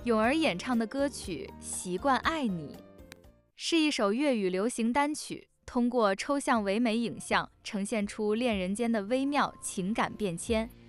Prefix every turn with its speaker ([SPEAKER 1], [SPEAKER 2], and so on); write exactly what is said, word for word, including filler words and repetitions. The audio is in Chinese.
[SPEAKER 1] 咏儿演唱的歌曲《习惯爱你》是一首粤语流行单曲，通过抽象唯美影像呈现出恋人间的微妙情感变迁，